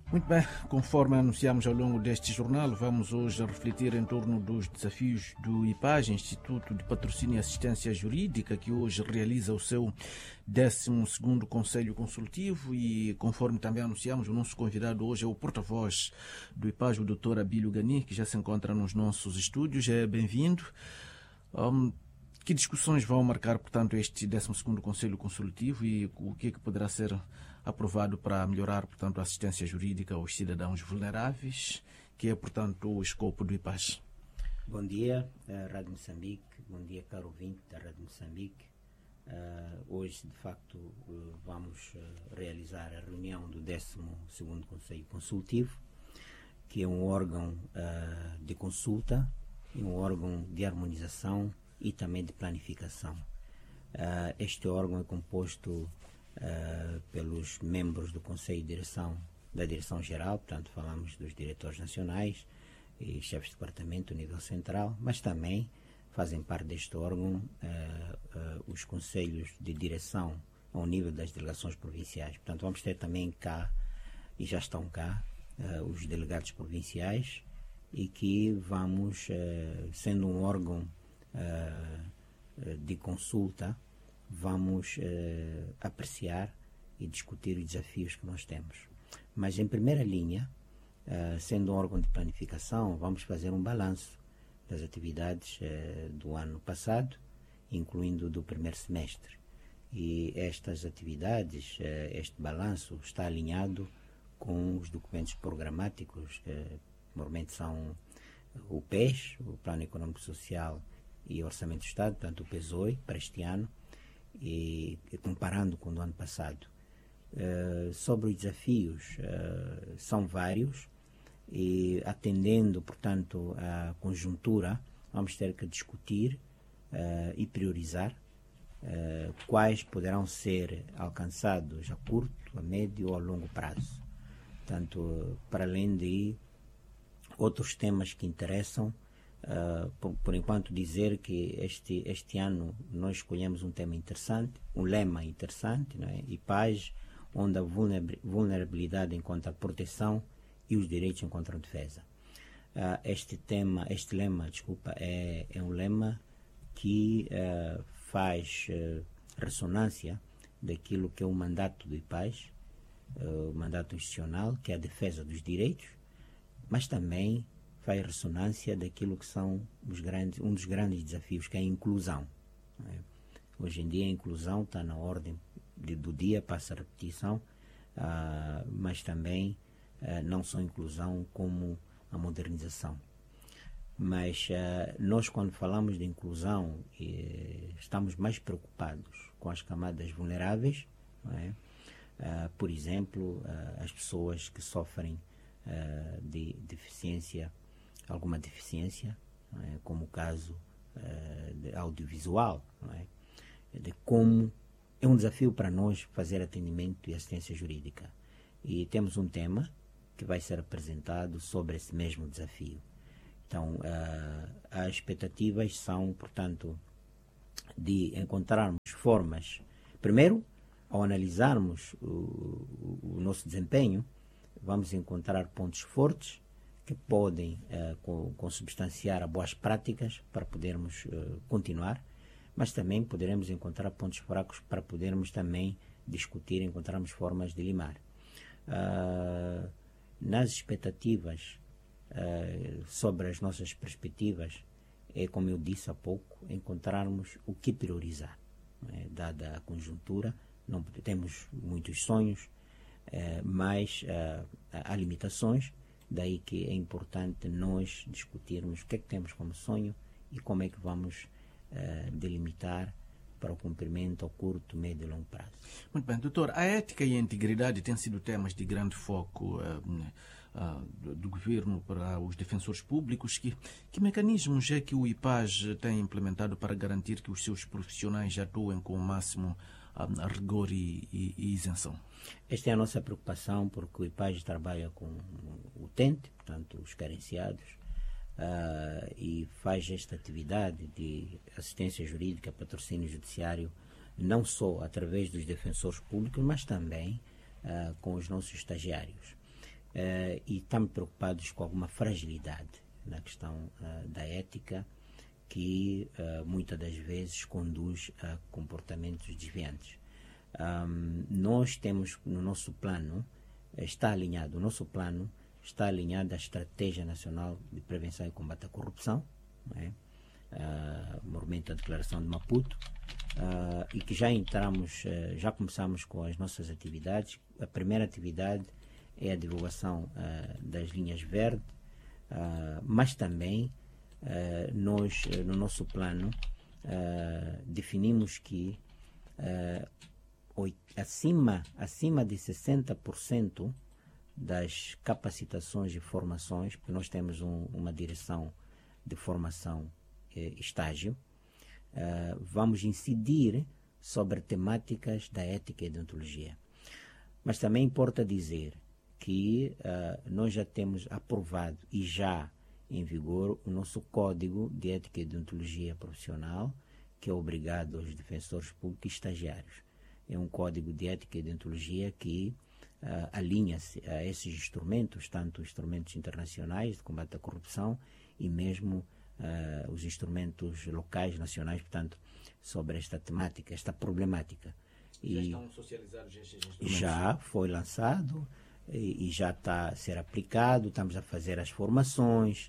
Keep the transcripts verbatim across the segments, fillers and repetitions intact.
Muito bem, conforme anunciamos ao longo deste jornal, vamos hoje refletir em torno dos desafios do IPAJ, Instituto de Patrocínio e Assistência Jurídica, que hoje realiza o seu décimo segundo Conselho Consultivo e, conforme também anunciamos, o nosso convidado hoje é o porta-voz do IPAJ, o doutor Abílio Gani, que já se encontra nos nossos estúdios. É bem-vindo. Um, que discussões vão marcar, portanto, este décimo segundo Conselho Consultivo e o que é que poderá ser aprovado para melhorar, portanto, a assistência jurídica aos cidadãos vulneráveis, que é, portanto, o escopo do IPAJ? Bom dia, uh, Rádio Moçambique. Bom dia, caro ouvinte da Rádio Moçambique. Uh, hoje, de facto, uh, vamos uh, realizar a reunião do décimo segundo Conselho Consultivo, que é um órgão uh, de consulta e um órgão de harmonização e também de planificação. Uh, este órgão é composto Uh, pelos membros do Conselho de Direção, da Direção-Geral, portanto falamos dos diretores nacionais e chefes de departamento a nível central, mas também fazem parte deste órgão uh, uh, os conselhos de direção ao nível das delegações provinciais. Portanto, vamos ter também cá, e já estão cá, uh, os delegados provinciais, e que vamos, uh, sendo um órgão uh, de consulta, vamos eh, apreciar e discutir os desafios que nós temos. Mas, em primeira linha, eh, sendo um órgão de planificação, vamos fazer um balanço das atividades eh, do ano passado, incluindo do primeiro semestre. E estas atividades, eh, este balanço, está alinhado com os documentos programáticos, que normalmente são o P E S, o Plano Econômico Social e Orçamento do Estado, portanto o P E S O E, para este ano, e comparando com o do ano passado. Uh, sobre os desafios, uh, são vários, e atendendo, portanto, à conjuntura, vamos ter que discutir uh, e priorizar uh, quais poderão ser alcançados a curto, a médio ou a longo prazo. Portanto, para além de outros temas que interessam, Uh, por, por enquanto dizer que este, este ano nós escolhemos um tema interessante, um lema interessante, não é? IPAJ, onde a vulnerabilidade encontra proteção e os direitos encontram defesa. Uh, este tema, este lema, desculpa, é, é um lema que uh, faz uh, ressonância daquilo que é o mandato do IPAJ, uh, o mandato institucional, que é a defesa dos direitos, mas também faz ressonância daquilo que são os grandes, um dos grandes desafios, que é a inclusão. É? Hoje em dia a inclusão está na ordem de, do dia, passa a repetição, uh, mas também uh, não só a inclusão como a modernização. Mas uh, nós, quando falamos de inclusão, eh, estamos mais preocupados com as camadas vulneráveis, não é? Uh, por exemplo, uh, as pessoas que sofrem uh, de deficiência, alguma deficiência, não é? Como o caso uh, de audiovisual, não é? De como é um desafio para nós fazer atendimento e assistência jurídica. E temos um tema que vai ser apresentado sobre esse mesmo desafio. Então, uh, as expectativas são, portanto, de encontrarmos formas, primeiro, ao analisarmos o, o nosso desempenho, vamos encontrar pontos fortes que podem uh, consubstanciar a boas práticas para podermos uh, continuar, mas também poderemos encontrar pontos fracos para podermos também discutir, encontrarmos formas de limar. Uh, nas expectativas uh, sobre as nossas perspectivas, é, como eu disse há pouco, encontrarmos o que priorizar. É? Dada a conjuntura, não temos muitos sonhos, uh, mas uh, há limitações. Daí que é importante nós discutirmos o que é que temos como sonho e como é que vamos uh, delimitar para o cumprimento a curto, médio e longo prazo. Muito bem, doutor. A ética e a integridade têm sido temas de grande foco uh, uh, do, do governo para os defensores públicos. Que, que mecanismos é que o IPAJ tem implementado para garantir que os seus profissionais atuem com o máximo uh, rigor e, e, e isenção? Esta é a nossa preocupação, porque o IPAJ trabalha com o utente, portanto, os carenciados, uh, e faz esta atividade de assistência jurídica, patrocínio judiciário, não só através dos defensores públicos, mas também uh, com os nossos estagiários. uh, e estamos preocupados com alguma fragilidade na questão uh, da ética, que uh, muitas das vezes conduz a comportamentos desviantes. Um, nós temos no nosso plano, está alinhado, o nosso plano está alinhado à Estratégia Nacional de Prevenção e Combate à Corrupção, não é? Uh, movimento da Declaração de Maputo, uh, e que já entramos, uh, já começamos com as nossas atividades. A primeira atividade é a divulgação uh, das linhas verdes, uh, mas também uh, nós, uh, no nosso plano, uh, definimos que uh, oit- acima, acima de sessenta por cento das capacitações e formações, porque nós temos um, uma direção de formação estágio, uh, vamos incidir sobre temáticas da ética e deontologia. Mas também importa dizer que uh, nós já temos aprovado e já em vigor o nosso Código de Ética e Deontologia Profissional, que é obrigado aos defensores públicos e estagiários. É um código de ética e deontologia que uh, alinha-se a esses instrumentos, tanto instrumentos internacionais de combate à corrupção e mesmo Uh, os instrumentos locais, nacionais, portanto, sobre esta temática, esta problemática. Já e estão socializados estes instrumentos? Já foi lançado e, e já está a ser aplicado, estamos a fazer as formações,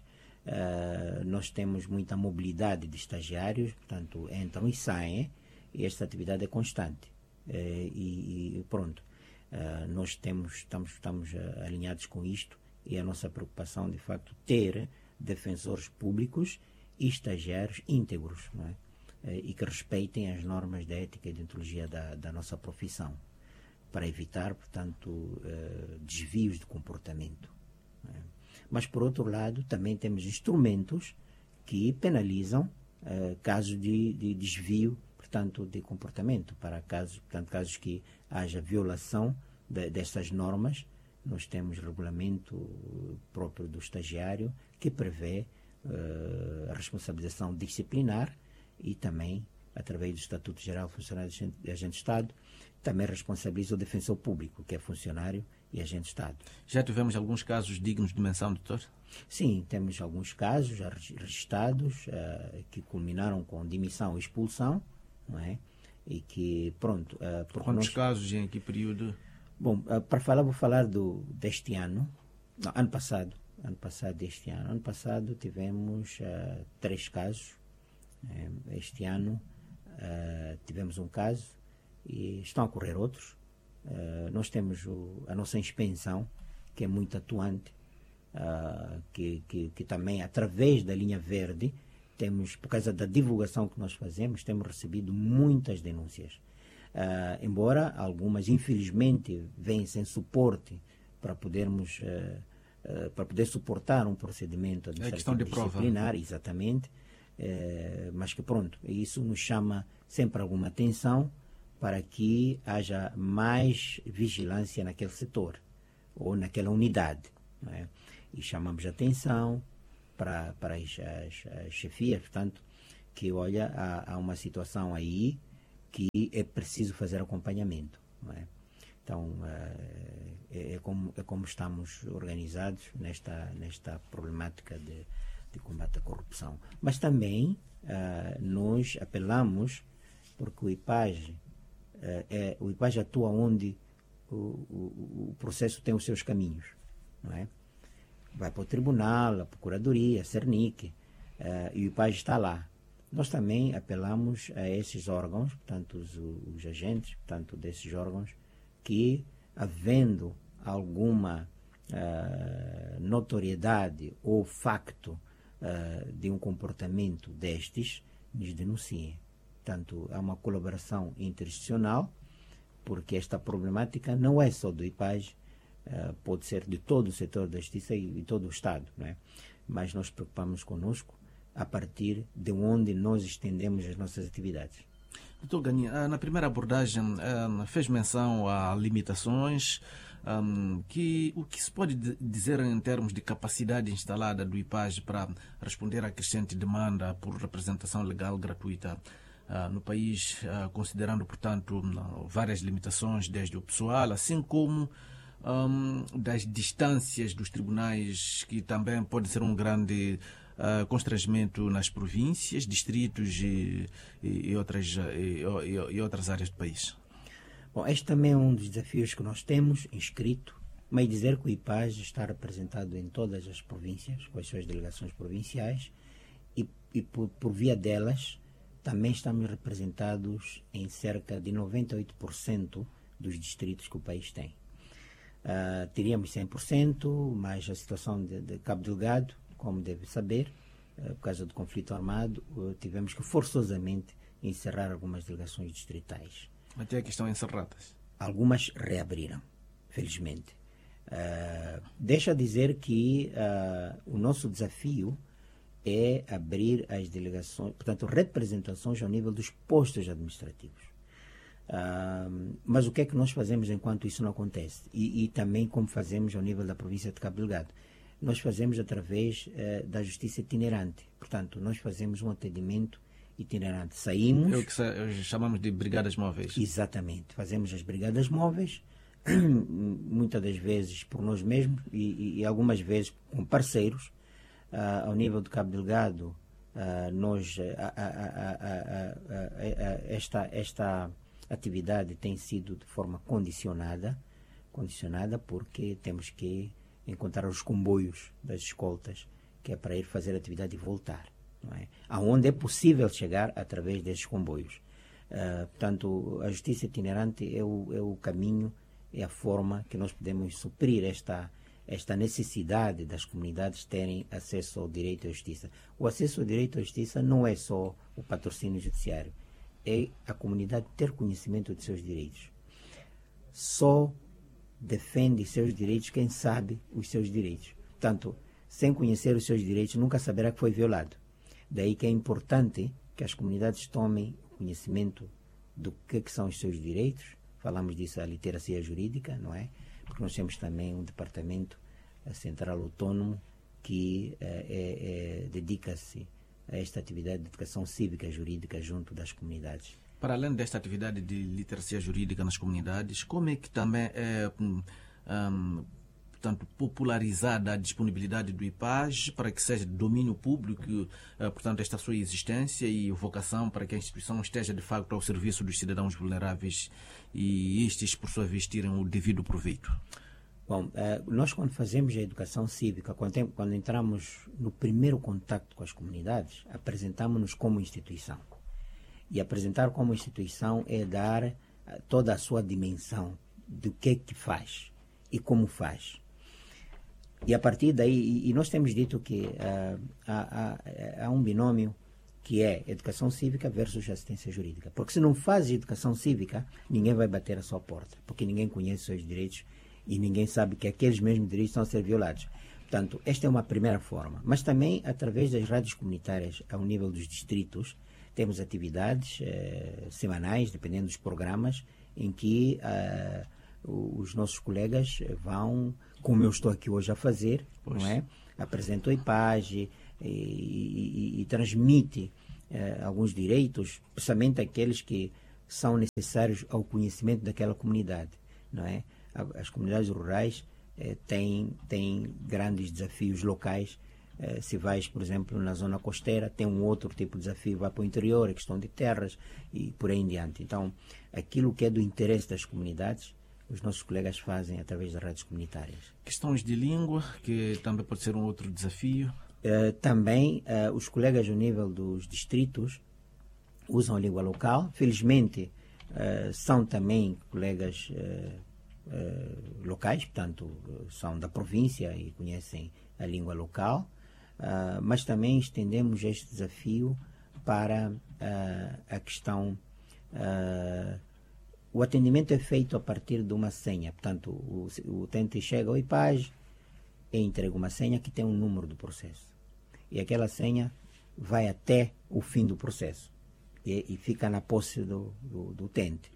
uh, nós temos muita mobilidade de estagiários, portanto, entram e saem, e esta atividade é constante. Uh, e, e pronto, uh, nós temos, estamos, estamos uh, alinhados com isto, e a nossa preocupação, de facto, ter defensores públicos e estagiários íntegros, não é? E que respeitem as normas da ética e deontologia da, da nossa profissão, para evitar, portanto, uh, desvios de comportamento. Não é? Mas, por outro lado, também temos instrumentos que penalizam uh, casos de, de desvio, portanto, de comportamento, para casos, portanto, casos que haja violação de, dessas normas. Nós temos regulamento próprio do estagiário que prevê uh, a responsabilização disciplinar e também, através do Estatuto Geral de Funcionários de Agente de Estado, também responsabiliza o defensor público, que é funcionário e agente de Estado. Já tivemos alguns casos dignos de menção, doutor? Sim, temos alguns casos já registrados uh, que culminaram com demissão e expulsão, não é? E que, pronto... Uh, Quantos nós... casos e em que período? Bom, uh, para falar, vou falar do, deste ano, não, ano passado, ano passado deste ano. Ano passado tivemos uh, três casos, uh, este ano uh, tivemos um caso e estão a ocorrer outros. Uh, nós temos o, a nossa inspeção, que é muito atuante, uh, que, que, que também, através da linha verde, temos, por causa da divulgação que nós fazemos, temos recebido muitas denúncias. Uh, embora algumas, infelizmente, venham sem suporte para podermos uh, uh, para poder suportar um procedimento administrativo disciplinar, prova. Exatamente, uh, mas que pronto, isso nos chama sempre alguma atenção para que haja mais vigilância naquele setor ou naquela unidade, não é? E chamamos a atenção para, para as, as, as chefias, portanto, que olha, há, há uma situação aí que é preciso fazer acompanhamento, não é? Então, é, é, como, é como estamos organizados nesta, nesta problemática de, de combate à corrupção. Mas também uh, nós apelamos, porque o I P A G, uh, é, o I P A G atua onde o, o, o processo tem os seus caminhos, não é? Vai para o tribunal, a procuradoria, a Cernic, uh, e o I P A G está lá. Nós também apelamos a esses órgãos, portanto, os, os agentes, portanto, desses órgãos, que, havendo alguma uh, notoriedade ou facto uh, de um comportamento destes, nos denunciem. Portanto, há uma colaboração interinstitucional, porque esta problemática não é só do I P A G, uh, pode ser de todo o setor da justiça e de todo o Estado, não é? Mas nós preocupamos conosco a partir de onde nós estendemos as nossas atividades. Doutor Gani, na primeira abordagem fez menção a limitações, um, que, o que se pode dizer em termos de capacidade instalada do I P A G para responder à crescente demanda por representação legal gratuita uh, no país, uh, considerando, portanto, várias limitações, desde o pessoal, assim como um, das distâncias dos tribunais, que também pode ser um grande uh, constrangimento nas províncias, distritos e, e, e, outras, e, e, e outras áreas do país? Bom, este também é um dos desafios que nós temos inscrito, mas dizer que o I P A J está representado em todas as províncias, com as suas delegações provinciais, e, e por, por via delas também estamos representados em cerca de noventa e oito por cento dos distritos que o país tem. Uh, teríamos cem por cento, mas a situação de, de Cabo Delgado, como deve saber, uh, por causa do conflito armado, uh, tivemos que forçosamente encerrar algumas delegações distritais. Até que estão encerradas? Algumas reabriram, felizmente. Uh, deixa dizer que uh, o nosso desafio é abrir as delegações, portanto, representações ao nível dos postos administrativos. Uh, mas o que é que nós fazemos enquanto isso não acontece? E, e também como fazemos ao nível da província de Cabo Delgado. Nós fazemos através uh, da justiça itinerante. Portanto, nós fazemos um atendimento itinerante. Saímos... É o que chamamos de brigadas móveis. Exatamente. Fazemos as brigadas móveis, muitas das vezes por nós mesmos e, e algumas vezes com parceiros. Uh, ao nível de Cabo Delgado, uh, nós, uh, uh, uh, uh, uh, esta, esta atividade tem sido de forma condicionada, condicionada porque temos que encontrar os comboios das escoltas, que é para ir fazer atividade e voltar, não é? Aonde é possível chegar através desses comboios. Uh, portanto, a justiça itinerante é o, é o caminho, é a forma que nós podemos suprir esta, esta necessidade das comunidades terem acesso ao direito à justiça. O acesso ao direito à justiça não é só o patrocínio judiciário, é a comunidade ter conhecimento de seus direitos. Só defende seus direitos quem sabe os seus direitos. Portanto, sem conhecer os seus direitos, nunca saberá que foi violado. Daí que é importante que as comunidades tomem conhecimento do que, que são os seus direitos. Falamos disso, a literacia jurídica, não é? Porque nós temos também um departamento central autônomo que é, é, dedica-se a esta atividade de educação cívica e jurídica junto das comunidades. Para além desta atividade de literacia jurídica nas comunidades, como é que também é um, um, portanto, popularizada a disponibilidade do I P A J para que seja de domínio público, uh, portanto, esta sua existência e vocação para que a instituição esteja de facto ao serviço dos cidadãos vulneráveis e estes, por sua vez, tirem o devido proveito? Bom, uh, nós quando fazemos a educação cívica, quando, quando entramos no primeiro contacto com as comunidades, apresentamos-nos como instituição. E apresentar como instituição é dar uh, toda a sua dimensão do que é que faz e como faz. E a partir daí, e, e nós temos dito que uh, há, há, há um binômio que é educação cívica versus assistência jurídica. Porque se não faz educação cívica, ninguém vai bater a sua porta, porque ninguém conhece os seus direitos e ninguém sabe que aqueles mesmos direitos estão a ser violados. Portanto, esta é uma primeira forma. Mas também, através das rádios comunitárias, ao nível dos distritos, temos atividades eh, semanais, dependendo dos programas, em que eh, os nossos colegas vão, como eu estou aqui hoje a fazer, não é? Apresentam o I P A J e, e, e transmite eh, alguns direitos, principalmente aqueles que são necessários ao conhecimento daquela comunidade, não é? As comunidades rurais eh, têm, têm grandes desafios locais. Eh, se vais, por exemplo, na zona costeira, tem um outro tipo de desafio, vai para o interior, a questão de terras e por aí em diante. Então, aquilo que é do interesse das comunidades, os nossos colegas fazem através das rádios comunitárias. Questões de língua, que também pode ser um outro desafio. Eh, também, eh, os colegas ao nível dos distritos usam a língua local. Felizmente, eh, são também colegas eh, Uh, locais, portanto, são da província e conhecem a língua local, uh, mas também estendemos este desafio para uh, a questão... Uh, o atendimento é feito a partir de uma senha, portanto, o, o utente chega ao I P A J e entrega uma senha que tem um número do processo. E aquela senha vai até o fim do processo e, e fica na posse do, do, do utente.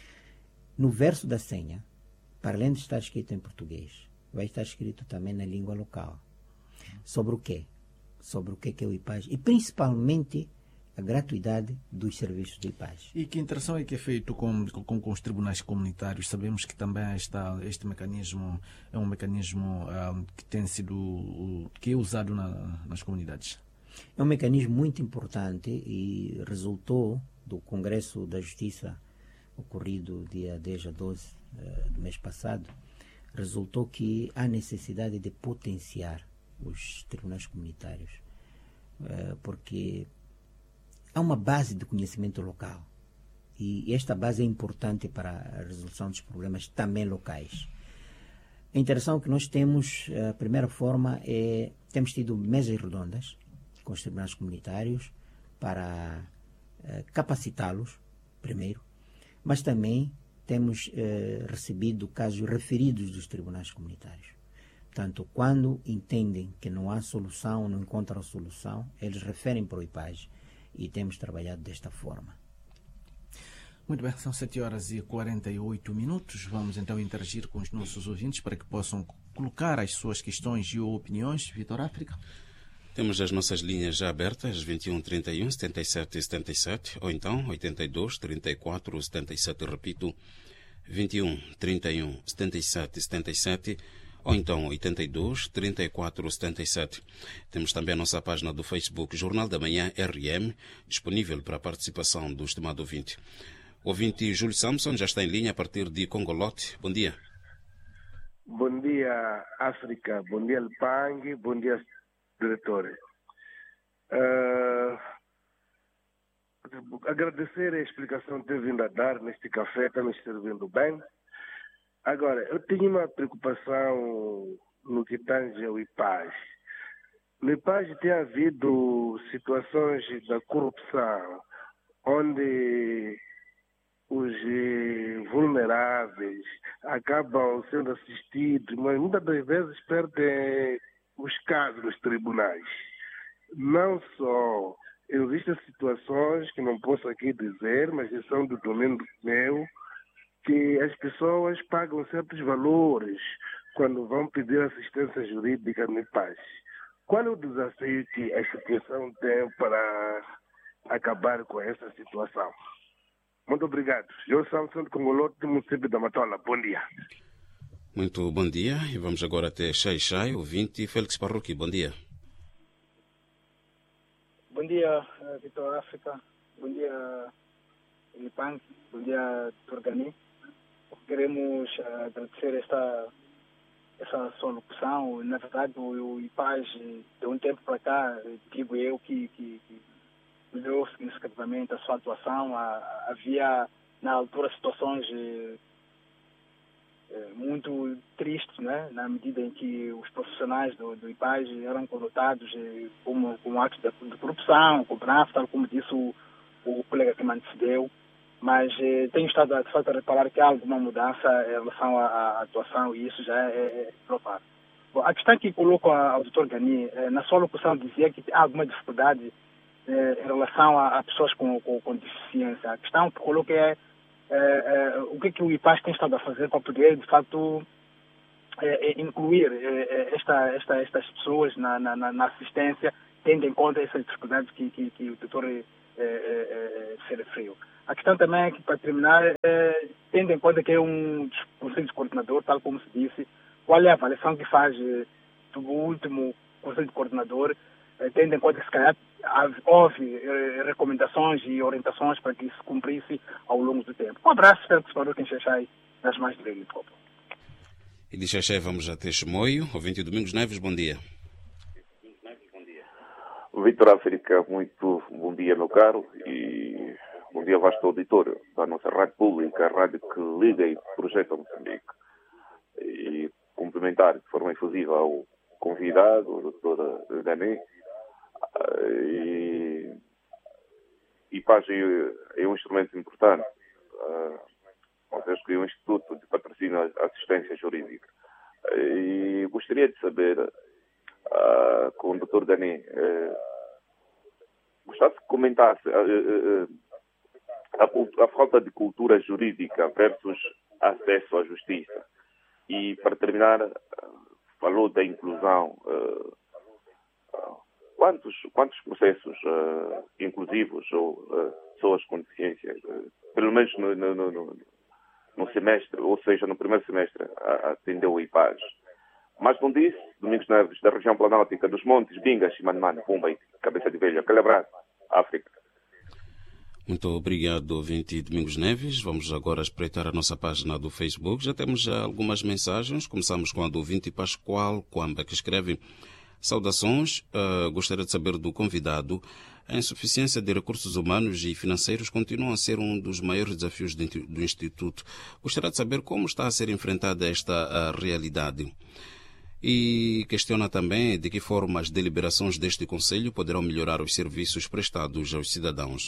No verso da senha, para além de estar escrito em português, vai estar escrito também na língua local. Sobre o quê? Sobre o que é o I P A J. E principalmente a gratuidade dos serviços de I P A G. E que interação é que é feito com, com, com os tribunais comunitários? Sabemos que também está, este mecanismo é um mecanismo um, que tem sido que é usado na, nas comunidades. É um mecanismo muito importante e resultou do Congresso da Justiça ocorrido dia dez a doze uh, do mês passado, resultou que há necessidade de potenciar os tribunais comunitários, uh, porque há uma base de conhecimento local e esta base é importante para a resolução dos problemas também locais. A interação que nós temos, a primeira forma é, temos tido mesas redondas com os tribunais comunitários para uh, capacitá-los, primeiro, mas também temos uh, recebido casos referidos dos tribunais comunitários. Portanto, quando entendem que não há solução, não encontram solução, eles referem para o I P A G e temos trabalhado desta forma. Muito bem, são sete horas e quarenta e oito minutos. Vamos então interagir com os nossos ouvintes para que possam colocar as suas questões e opiniões. Vitor África. Temos as nossas linhas já abertas, vinte e um, trinta e um, setenta e sete, setenta e sete, ou então oitenta e dois, trinta e quatro, setenta e sete, repito, vinte e um, trinta e um, setenta e sete, setenta e sete, ou então oitenta e dois, trinta e quatro, setenta e sete. Temos também a nossa página do Facebook, Jornal da Manhã R M, disponível para a participação do estimado ouvinte. O ouvinte Júlio Samson já está em linha a partir de Congolote. Bom dia. Bom dia, África. Bom dia, Lpang. Bom dia, diretor. Uh, agradecer a explicação que tem vindo a dar neste café, está me servindo bem. Agora, eu tenho uma preocupação no que tange ao I P A G. No I P A G tem havido situações da corrupção, onde os vulneráveis acabam sendo assistidos, mas muitas das vezes perdem os casos nos tribunais. Não só existem situações que não posso aqui dizer, mas que são do domínio meu, que as pessoas pagam certos valores quando vão pedir assistência jurídica no I P A G. Qual é o desafio que a instituição tem para acabar com essa situação? Muito obrigado. Eu sou Santo Congolote, do município da Matola. Bom dia. Muito bom dia. E vamos agora até Xai Xai, ouvinte Félix Parruqui. Bom dia. Bom dia, Vitor África. Bom dia, Lpang. Bom dia, Turgani. Queremos agradecer esta, essa sua locução. Na verdade, o I P A G, de um tempo para cá, digo eu, que, que, que melhorou significativamente a sua atuação. Havia, na altura, situações muito tristes, né? Na medida em que os profissionais do, do I P A G eram conotados como, como atos de, de corrupção, como tráfico, tal como disse o, o colega que me antecedeu. Mas eh, tenho estado, de fato, a reparar que há alguma mudança em relação à, à atuação e isso já é, é provável. Bom, a questão que coloco ao doutor Gani, eh, na sua locução dizia que há alguma dificuldade eh, em relação a, a pessoas com, com, com deficiência. A questão que coloco é, é, é o que, é que o I P A G tem estado a fazer para poder, de facto, é, é, incluir é, esta, esta, estas pessoas na, na, na assistência, tendo em conta essas dificuldades que, que, que o doutor é, é, é, se referiu. A questão também é que, para terminar, é, tendo em conta que é um conselho de coordenador, tal como se disse, qual é a avaliação que faz é, do último conselho de coordenador, é, tendo em conta que, se calhar, houve é, recomendações e orientações para que isso cumprisse ao longo do tempo. Um abraço, espero que se parou quem Xaxai nas mais de Rio Povo. E de Xaxai vamos até Chimoio, ouvinte Domingos Neves, bom dia. Vitor África, muito bom dia, meu caro, e bom dia, vasto auditório da nossa rádio pública, a rádio que liga e projeta Moçambique. E cumprimentar de forma efusiva ao convidado, o doutor Dani. E I P A G é um instrumento importante. Vocês que é um Instituto de Patrocínio à Assistência Jurídica. E gostaria de saber, uh, com o doutor Dani, uh, gostasse que comentasse uh, uh, a, a falta de cultura jurídica versus acesso à justiça. E, para terminar, uh, falou da inclusão. Uh, uh, quantos, quantos processos uh, inclusivos ou uh, pessoas com deficiência, uh, pelo menos no, no, no, no semestre, ou seja, no primeiro semestre, uh, atendeu o I P A S? Mas não disse, Domingos Neves, da região planáltica dos Montes, Bingas, Manmano, Pumba e Cabeça de Velha. Aquele abraço, África. Muito obrigado, ouvinte Domingos Neves. Vamos agora espreitar a nossa página do Facebook. Já temos já algumas mensagens. Começamos com a do ouvinte Pascoal Quamba, que escreve: saudações, uh, gostaria de saber do convidado. A insuficiência de recursos humanos e financeiros continua a ser um dos maiores desafios do Instituto. Gostaria de saber como está a ser enfrentada esta uh, realidade. E questiona também de que forma as deliberações deste Conselho poderão melhorar os serviços prestados aos cidadãos.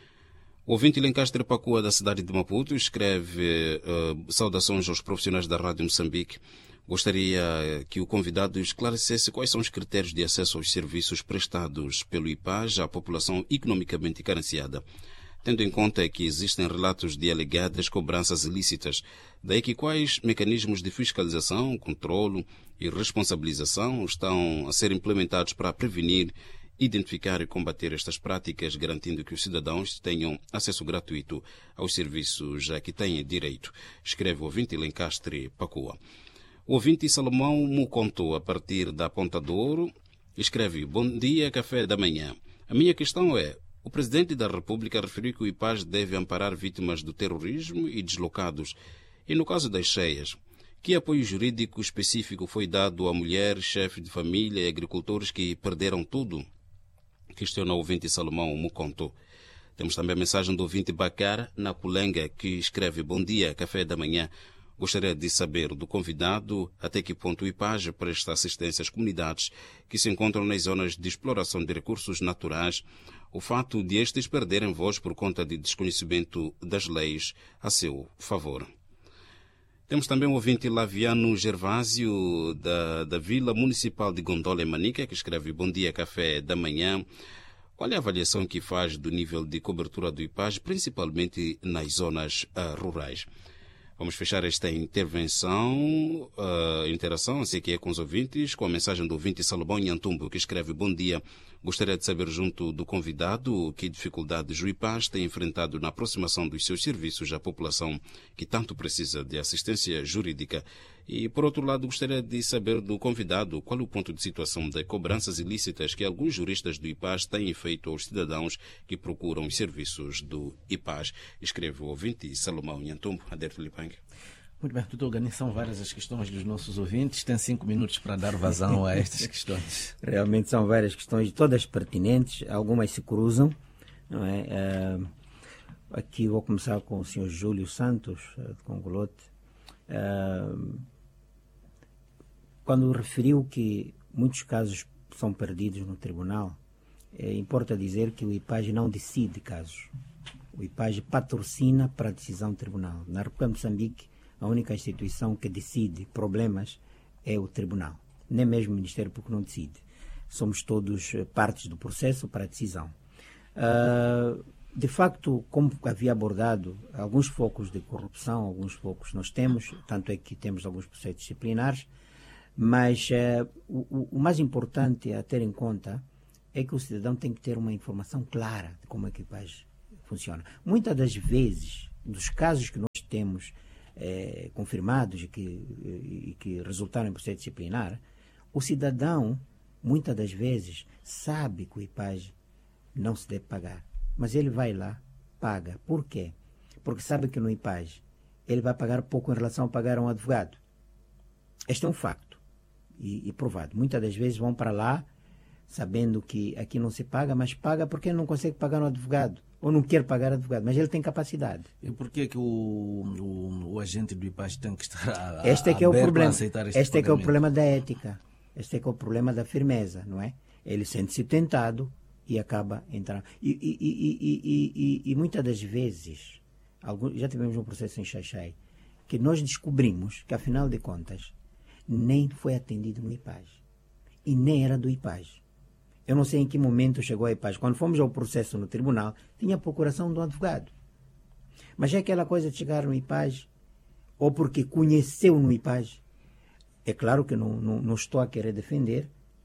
O ouvinte Lencastre Pacua, da cidade de Maputo, escreve uh, saudações aos profissionais da Rádio Moçambique. Gostaria que o convidado esclarecesse quais são os critérios de acesso aos serviços prestados pelo I P A S à população economicamente carenciada, tendo em conta que existem relatos de alegadas cobranças ilícitas, daí que quais mecanismos de fiscalização, controlo e responsabilização estão a ser implementados para prevenir, identificar e combater estas práticas, garantindo que os cidadãos tenham acesso gratuito aos serviços a que têm direito, escreve o ouvinte Lencastre Pacua. O ouvinte Salomão Muconto, a partir da Ponta do Ouro, escreve: bom dia, café da manhã. A minha questão é: o Presidente da República referiu que o I P A S deve amparar vítimas do terrorismo e deslocados. E no caso das cheias, que apoio jurídico específico foi dado a mulheres, chefes de família e agricultores que perderam tudo? Questiona o ouvinte Salomão Muconto. Temos também a mensagem do ouvinte Bacar Napulenga, que escreve: bom dia, café da manhã. Gostaria de saber do convidado até que ponto o I P A S presta assistência às comunidades que se encontram nas zonas de exploração de recursos naturais, o fato de estes perderem voz por conta de desconhecimento das leis a seu favor. Temos também o ouvinte Laviano Gervásio, da, da Vila Municipal de Gondola, em Manica, que escreve: bom dia, café da manhã. Qual é a avaliação que faz do nível de cobertura do I P A S, principalmente nas zonas uh, rurais? Vamos fechar esta intervenção, uh, interação, assim que é com os ouvintes, com a mensagem do ouvinte Salomão Nhantumbo, que escreve: bom dia. Gostaria de saber, junto do convidado, que dificuldades o I P A S tem enfrentado na aproximação dos seus serviços à população que tanto precisa de assistência jurídica. E, por outro lado, gostaria de saber do convidado qual é o ponto de situação das cobranças ilícitas que alguns juristas do I P A S têm feito aos cidadãos que procuram os serviços do I P A S. Escreve o ouvinte Salomão Nhantumbo. Ader Filipangue. Muito bem, doutor Gani, são várias as questões dos nossos ouvintes. Tem cinco minutos para dar vazão a estas questões. Realmente são várias questões, todas pertinentes, algumas se cruzam, não é? Uh, aqui vou começar com o senhor Júlio Santos, de Congolote. Uh, quando referiu que muitos casos são perdidos no tribunal, é, importa dizer que o I P A S não decide casos. O I P A S patrocina para a decisão do tribunal. Na República de Moçambique, a única instituição que decide problemas é o tribunal. Nem mesmo o Ministério Público não decide. Somos todos partes do processo para a decisão. Uh, de facto, como havia abordado, alguns focos de corrupção, alguns focos nós temos, tanto é que temos alguns processos disciplinares, mas uh, o, o mais importante a ter em conta é que o cidadão tem que ter uma informação clara de como é que o I P A S funciona. Muitas das vezes, dos casos que nós temos É, confirmados e que, e que resultaram em processo disciplinar, o cidadão, muitas das vezes, sabe que o I P A S não se deve pagar, mas ele vai lá, paga. Por quê? Porque sabe que no I P A S ele vai pagar pouco em relação a pagar a um advogado. Este é um facto e, e provado. Muitas das vezes vão para lá sabendo que aqui não se paga, mas paga porque ele não consegue pagar um advogado. Ou não quer pagar advogado, mas ele tem capacidade. E por que que o, o, o agente do I P A S tem que estar a, este é que é o problema. aceitar este Este é que é o problema da ética. Este é que é o problema da firmeza, não é? Ele sente-se tentado e acaba entrando. E, e, e, e, e, e muitas das vezes, algum, já tivemos um processo em Xaixai, que nós descobrimos que, afinal de contas, nem foi atendido no I P A S. E nem era do I P A S. Eu não sei em que momento chegou a I P A S. Quando fomos ao processo no tribunal, tinha a procuração do advogado. Mas é aquela coisa de chegar no I P A S, ou porque conheceu no I P A S. É claro que não, não, não estou a querer defender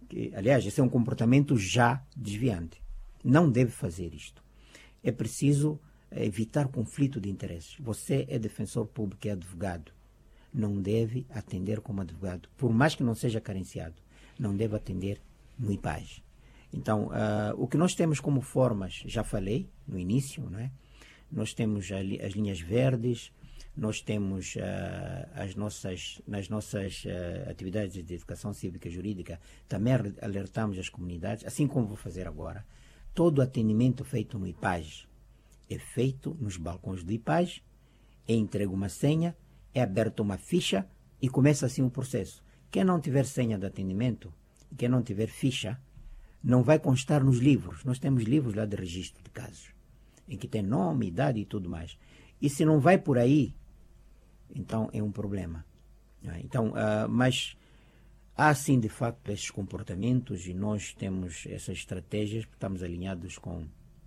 que, aliás, esse é um comportamento já desviante. Não deve fazer isto. É preciso evitar conflito de interesses. Você é defensor público e advogado. Não deve atender como advogado. Por mais que não seja carenciado, não deve atender no I P A G. Então, uh, o que nós temos como formas, já falei no início, não é? Nós temos as linhas verdes, nós temos uh, as nossas, nas nossas uh, atividades de educação cívica e jurídica, também alertamos as comunidades, assim como vou fazer agora. Todo atendimento feito no I P A G é feito nos balcões do I P A G, é entregue uma senha, é aberta uma ficha e começa assim o processo. Quem não tiver senha de atendimento, quem não tiver ficha, não vai constar nos livros. Nós temos livros lá de registro de casos, em que tem nome, idade e tudo mais. E se não vai por aí, então é um problema. Então, uh, mas há sim, de facto, esses comportamentos e nós temos essas estratégias, porque estamos alinhados com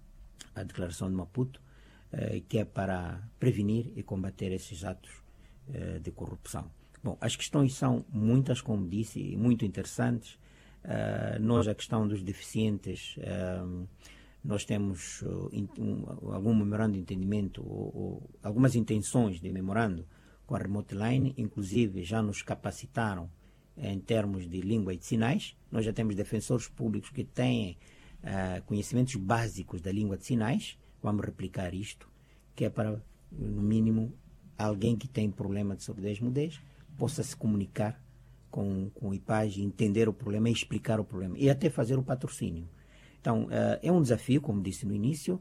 a Declaração de Maputo, uh, que é para prevenir e combater esses atos uh, de corrupção. Bom, as questões são muitas, como disse, muito interessantes. Uh, nós, a questão dos deficientes, uh, nós temos uh, in, um, algum memorando de entendimento, ou, ou algumas intenções de memorando com a Remote Line, inclusive já nos capacitaram em termos de língua e de sinais. Nós já temos defensores públicos que têm uh, conhecimentos básicos da língua de sinais. Vamos replicar isto, que é para, no mínimo, alguém que tem problema de surdez-mudez possa se comunicar com, com o I P A G, entender o problema e explicar o problema, e até fazer o patrocínio. Então, uh, é um desafio, como disse no início,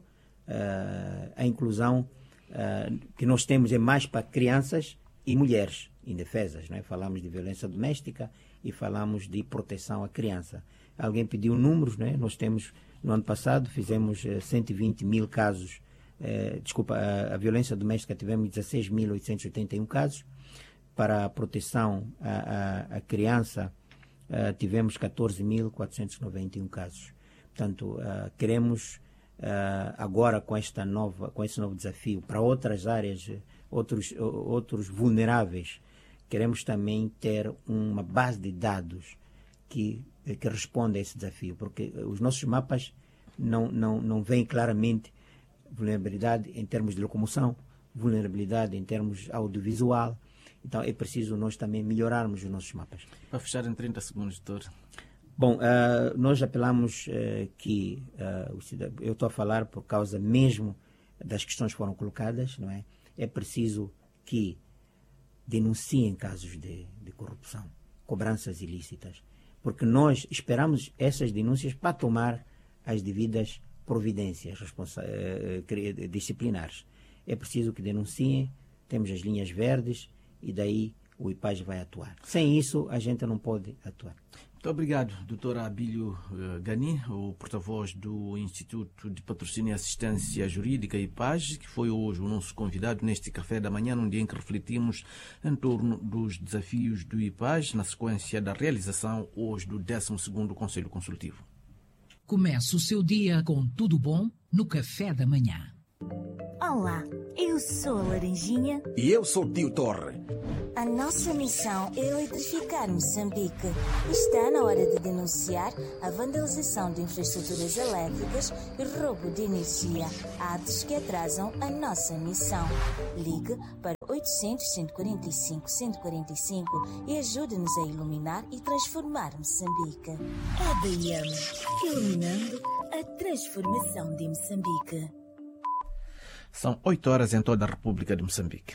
uh, a inclusão uh, que nós temos é mais para crianças e mulheres indefesas, né? Falamos de violência doméstica e falamos de proteção à criança. Alguém pediu números, né? Nós temos, no ano passado, fizemos uh, cento e vinte mil casos, uh, desculpa, a, a violência doméstica tivemos dezesseis mil oitocentos e oitenta e um casos, para a proteção à, à, à criança uh, tivemos catorze mil quatrocentos e noventa e um casos. Portanto, uh, queremos uh, agora com esta nova, com esse novo desafio para outras áreas, outros, outros vulneráveis, queremos também ter uma base de dados que, que responda a esse desafio, porque os nossos mapas não, não, não veem claramente vulnerabilidade em termos de locomoção, vulnerabilidade em termos audiovisual. Então é preciso nós também melhorarmos os nossos mapas. Para fechar em trinta segundos, doutor. Bom, uh, nós apelamos uh, que, uh, o cidadão, eu estou a falar por causa mesmo das questões que foram colocadas, não é? É preciso que denunciem casos de, de corrupção, cobranças ilícitas, porque nós esperamos essas denúncias para tomar as devidas providências responsa- uh, disciplinares. É preciso que denunciem, temos as linhas verdes, e daí o I P A G vai atuar. Sem isso, a gente não pode atuar. Muito obrigado, doutor Abílio Gani, o porta-voz do Instituto de Patrocínio e Assistência Jurídica I P A G, que foi hoje o nosso convidado neste café da manhã, num dia em que refletimos em torno dos desafios do I P A G, na sequência da realização hoje do décimo segundo Conselho Consultivo. Comece o seu dia com tudo bom no café da manhã. Olá, eu sou a Laranjinha. E eu sou o Tio Torre. A nossa missão é eletrificar Moçambique. Está na hora de denunciar a vandalização de infraestruturas elétricas e roubo de energia, atos que atrasam a nossa missão. Ligue para oitocentos, cento e quarenta e cinco, cento e quarenta e cinco e ajude-nos a iluminar e transformar Moçambique. A B I M, iluminando a transformação de Moçambique. São oito horas em toda a República de Moçambique.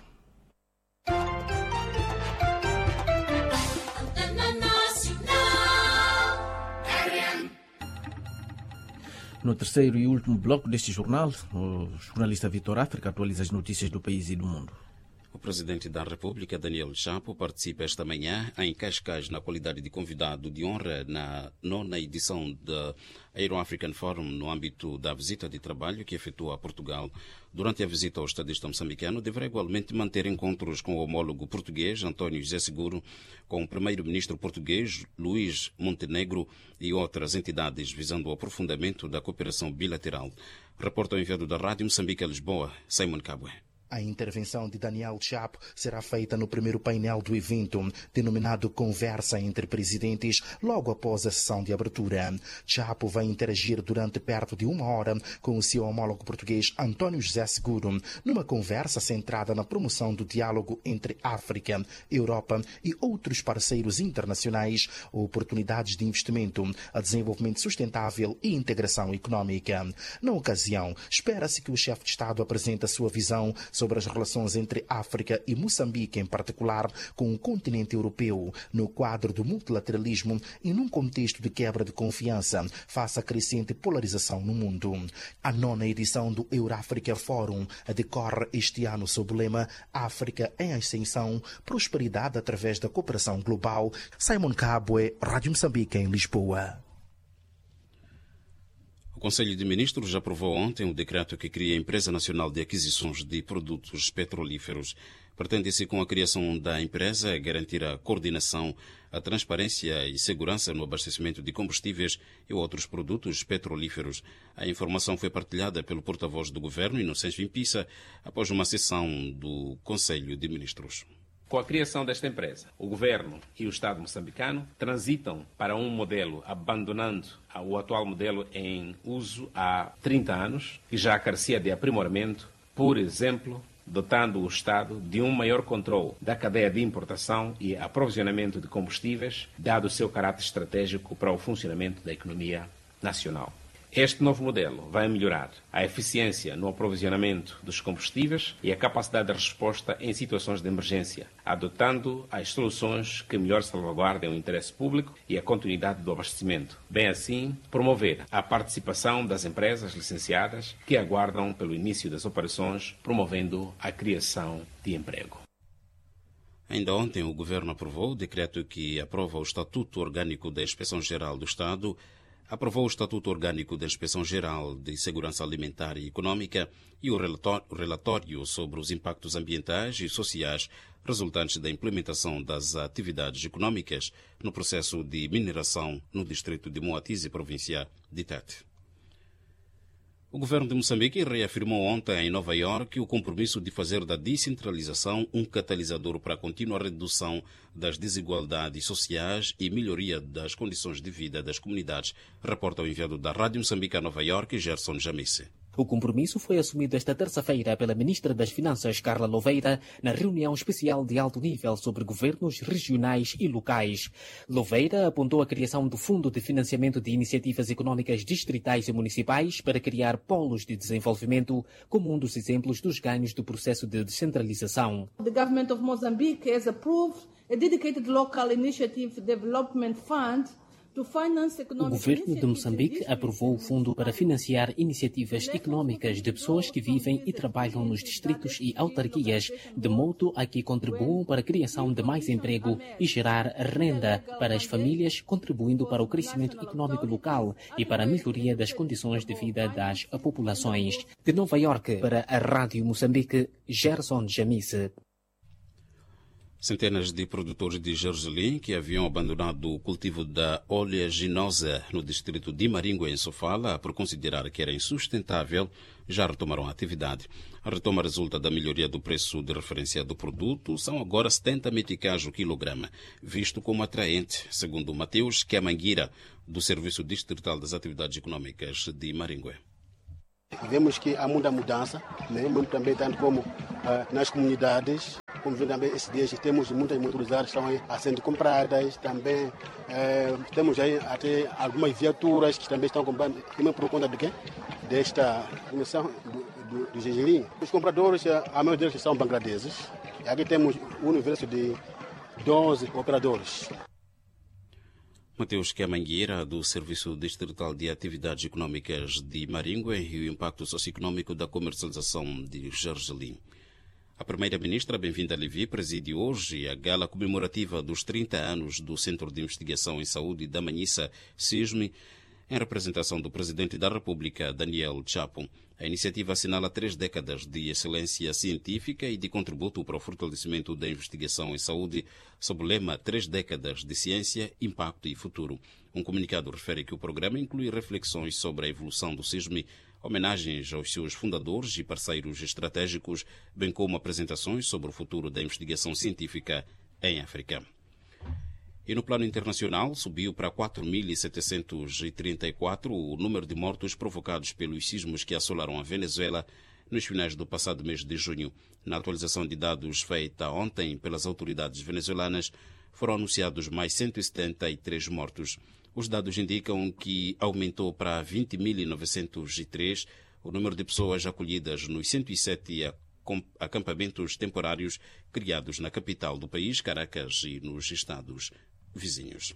No terceiro e último bloco deste jornal, o jornalista Vitor África atualiza as notícias do país e do mundo. O presidente da República, Daniel Chapo, participa esta manhã em Cascais na qualidade de convidado de honra na nona edição da Aero African Forum no âmbito da visita de trabalho que efetua a Portugal. Durante a visita ao estadista moçambicano, deverá igualmente manter encontros com o homólogo português, António José Seguro, com o primeiro-ministro português, Luís Montenegro, e outras entidades, visando o aprofundamento da cooperação bilateral. Reporta o enviado da Rádio Moçambique a Lisboa, Simon Cabwe. A intervenção de Daniel Chapo será feita no primeiro painel do evento, denominado Conversa entre Presidentes, logo após a sessão de abertura. Chapo vai interagir durante perto de uma hora com o seu homólogo português António José Seguro, numa conversa centrada na promoção do diálogo entre África, Europa e outros parceiros internacionais, oportunidades de investimento, a desenvolvimento sustentável e integração econômica. Na ocasião, espera-se que o chefe de Estado apresente a sua visão sobre as relações entre África e Moçambique, em particular com o continente europeu, no quadro do multilateralismo e num contexto de quebra de confiança face à crescente polarização no mundo. A nona edição do Eurafrica Forum decorre este ano sob o lema África em Ascensão, prosperidade através da cooperação global. Simon Cabwe, Rádio Moçambique, em Lisboa. O Conselho de Ministros aprovou ontem o decreto que cria a Empresa Nacional de Aquisições de Produtos Petrolíferos. Pretende-se, com a criação da empresa, garantir a coordenação, a transparência e segurança no abastecimento de combustíveis e outros produtos petrolíferos. A informação foi partilhada pelo porta-voz do Governo, Inocêncio Impissa, após uma sessão do Conselho de Ministros. Com a criação desta empresa, o Governo e o Estado moçambicano transitam para um modelo, abandonando o atual modelo em uso há trinta anos, que já carecia de aprimoramento, por exemplo, dotando o Estado de um maior controle da cadeia de importação e aprovisionamento de combustíveis, dado o seu caráter estratégico para o funcionamento da economia nacional. Este novo modelo vai melhorar a eficiência no aprovisionamento dos combustíveis e a capacidade de resposta em situações de emergência, adotando as soluções que melhor salvaguardem o interesse público e a continuidade do abastecimento. Bem assim, promover a participação das empresas licenciadas que aguardam pelo início das operações, promovendo a criação de emprego. Ainda ontem, o Governo aprovou o decreto que aprova o Estatuto Orgânico da Inspeção-Geral do Estado, aprovou o Estatuto Orgânico da Inspeção-Geral de Segurança Alimentar e Econômica e o relatório sobre os impactos ambientais e sociais resultantes da implementação das atividades econômicas no processo de mineração no distrito de Moatize, província de Tete. O governo de Moçambique reafirmou ontem em Nova Iorque o compromisso de fazer da descentralização um catalisador para a contínua redução das desigualdades sociais e melhoria das condições de vida das comunidades, reporta o enviado da Rádio Moçambique a Nova Iorque, Gerson Jamice. O compromisso foi assumido esta terça-feira pela ministra das Finanças, Carla Louveira, na reunião especial de alto nível sobre governos regionais e locais. Louveira apontou a criação do Fundo de Financiamento de Iniciativas Econômicas Distritais e Municipais para criar polos de desenvolvimento como um dos exemplos dos ganhos do processo de descentralização. The government of Mozambique has approved a dedicated local initiative development fund. O governo de Moçambique aprovou o fundo para financiar iniciativas econômicas de pessoas que vivem e trabalham nos distritos e autarquias, de modo a que contribuam para a criação de mais emprego e gerar renda para as famílias, contribuindo para o crescimento econômico local e para a melhoria das condições de vida das populações. De Nova Iorque, para a Rádio Moçambique, Gerson Jamice. Centenas de produtores de Jerusalém que haviam abandonado o cultivo da oleaginosa no distrito de Maringue, em Sofala, por considerar que era insustentável, já retomaram a atividade. A retoma resulta da melhoria do preço de referência do produto. São agora setenta meticais o quilograma, visto como atraente, segundo Mateus Kemanguira, do Serviço Distrital das Atividades Econômicas de Maringue. Vemos que há muita mudança, né? Também tanto como uh, nas comunidades, como vemos também esses dias temos muitas motorizadas que estão a sendo compradas, também uh, temos aí até algumas viaturas que também estão comprando, também por conta de quê? Desta comissão do, do, do Gergelim. Os compradores, a maioria deles são bangladeses, e aqui temos um universo de doze operadores. Mateus Kemangueira, do Serviço Distrital de Atividades Econômicas de Maringue, e o impacto socioeconômico da comercialização de Jerusalém. A primeira-ministra, Bem-vinda Levi, preside hoje a gala comemorativa dos trinta anos do Centro de Investigação em Saúde da Manhissa, CISME, em representação do Presidente da República, Daniel Chapo. A iniciativa assinala três décadas de excelência científica e de contributo para o fortalecimento da investigação em saúde, sob o lema Três décadas de ciência, impacto e futuro. Um comunicado refere que o programa inclui reflexões sobre a evolução do CISME homenagens aos seus fundadores e parceiros estratégicos, bem como apresentações sobre o futuro da investigação científica em África. E no plano internacional, subiu para quatro mil setecentos e trinta e quatro o número de mortos provocados pelos sismos que assolaram a Venezuela nos finais do passado mês de junho. Na atualização de dados feita ontem pelas autoridades venezuelanas, foram anunciados mais cento e setenta e três mortos. Os dados indicam que aumentou para vinte mil novecentos e três o número de pessoas acolhidas nos cento e sete acampamentos temporários criados na capital do país, Caracas, e nos estados vizinhos.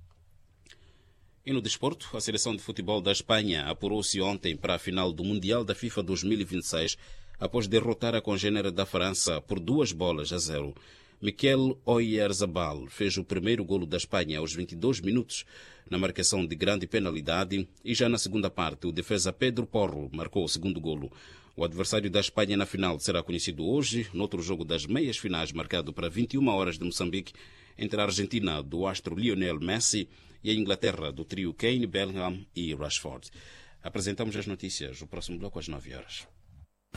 E no desporto, a seleção de futebol da Espanha apurou-se ontem para a final do Mundial da FIFA dois mil e vinte e seis, após derrotar a congênere da França por duas bolas a zero. Miquel Oyarzabal fez o primeiro golo da Espanha aos vinte e dois minutos, na marcação de grande penalidade, e já na segunda parte o defesa Pedro Porro marcou o segundo golo. O adversário da Espanha na final será conhecido hoje, noutro jogo das meias finais marcado para vinte e uma horas de Moçambique, entre a Argentina do astro Lionel Messi e a Inglaterra do trio Kane, Bellingham e Rashford. Apresentamos as notícias, o próximo bloco às nove horas.